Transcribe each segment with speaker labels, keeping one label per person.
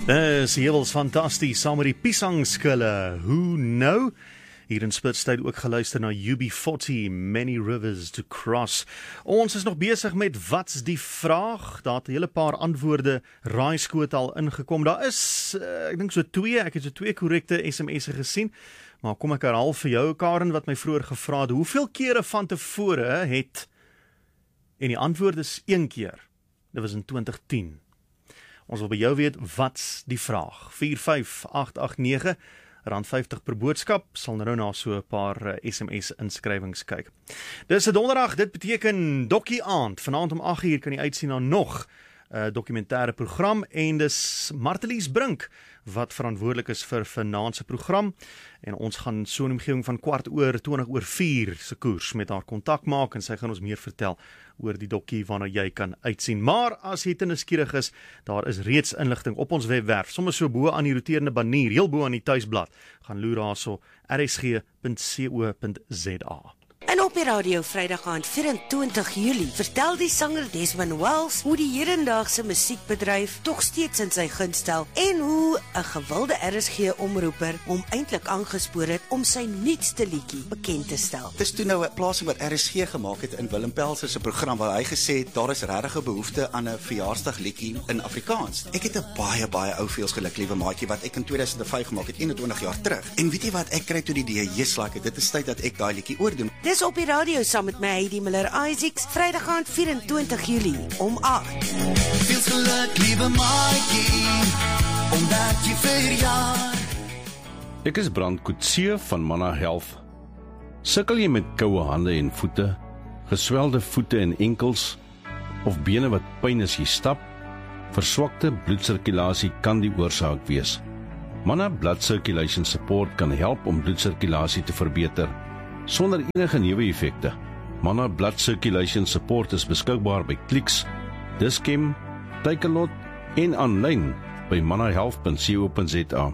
Speaker 1: Dis hewels fantasties, saam met die piesangskille. Who know? Hier in Spitstyd ook geluister na UB40, Many Rivers to Cross. Ons is nog besig met wat's die vraag. Daar het 'n hele paar antwoorde raaiskoot al ingekom. Daar is, ek dink ek het so twee korrekte SMS'e gesien. Maar kom ek herhaal vir jou, Karen, wat my vroeër gevra het. Hoeveel kere van tevore het, en die antwoord is 1 keer. Dit was in 2010. Ons wil by jou weet, wat's die vraag? 45889, R50 per boodskap, sal nou na so 'n paar SMS inskrywings kyk. Dis 'n donderdag, dit beteken Dokkie aand. Vanaand om 8uur kan jy uitsien na nog dokumentêre program, en dis Martelies Brink wat verantwoordelik is vir vanaand se program, en ons gaan so 'n omgewing van 4:15 se koers met haar kontak maak, en sy gaan ons meer vertel oor die dokkie waarna jy kan uitsien. Maar as jy te nuuskierig is, daar is reeds inligting op ons webwerf, sommer so bo aan die roterende banier, heel bo aan die tuisblad. Gaan loer daarso, rsg.co.za.
Speaker 2: En op die radio Vrydag aand 24 Julie vertel die sanger Desmond Wells hoe die hedendaagse musiekbedryf tog steeds in sy gunst stel, en hoe 'n gewilde RSG-omroeper hom eintlik aangespoor het om sy nuutste liedjie bekend te stel.
Speaker 3: Dis toe nou 'n plasing wat RSG gemaak het in Willem Pelser se program, waar hy gesê het daar is regtig 'n behoefte aan 'n verjaarsdagliedjie in Afrikaans. Ek het 'n baie ou feels geluk, liewe maatjie, wat ek in 2005 gemaak het, 21 jaar terug. En weet jy wat, ek kry toe die idee, dit is tyd dat ek daai liedjie oordoen.
Speaker 2: Dis op die radio saam met my, Heidi Miller-Isaacs, Vrydag aand 24 Julie om 8.
Speaker 4: Feels geluk, liewe maatjie, omdat jy verjaar.
Speaker 5: Ek is Brand Coetzee van Manna Health. Sukkel jy met koue hande en voete, geswelde voete en enkels, of bene wat pyn as jy stap? Verswakte bloedsirkulasie kan die oorsaak wees. Manna Blood Circulation Support kan help om bloedsirkulasie te verbeter, sonder enige neeweffekte. Manna Blood Circulation Support is beskikbaar by Clicks, Dischem, Takealot en aanlyn by mannahealth.co.za.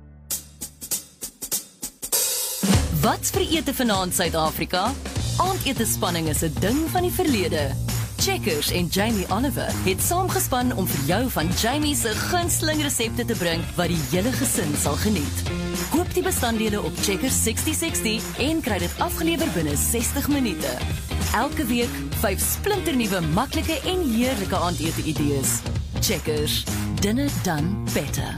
Speaker 6: Wat's vir ete vanaand Suid-Afrika? Aandete spanning is 'n ding van die verlede. Checkers en Jamie Oliver het saamgespan om vir jou van Jamie se gunsteling resepte te bring wat die hele gesin sal geniet. Koop die bestanddele op Checkers 6060 en kry dit afgelewer binne 60 minute. Elke week 5 splinternuwe maklike en heerlike aandete idees. Checkers, dinner done better.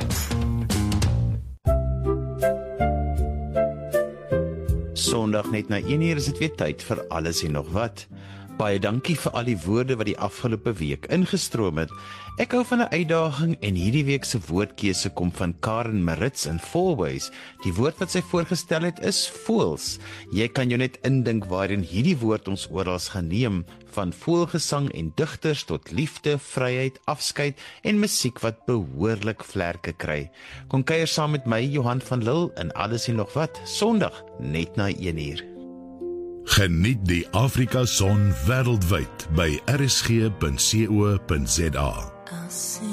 Speaker 7: Sondag net na 1uur is dit weer tyd vir alles en nog wat. Baie dankie vir al die woorde wat die afgelope week ingestroom het. Ek hou van 'n uitdaging, en hierdie week se woordkeuse kom van Karen Maritz in Fourways. Die woord wat sy voorgestel het is voëls. Jy kan jou net indink waarin hierdie woord ons oral gaan neem, van voëlgesang en digters tot liefde, vryheid, afskeid en musiek wat behoorlik vlerke kry. Kom kuier saam met my, Johan van Lille, in alles en nog wat, Sondag net na 1uur.
Speaker 8: Geniet die Afrika Son wêreldwyd by rsg.co.za.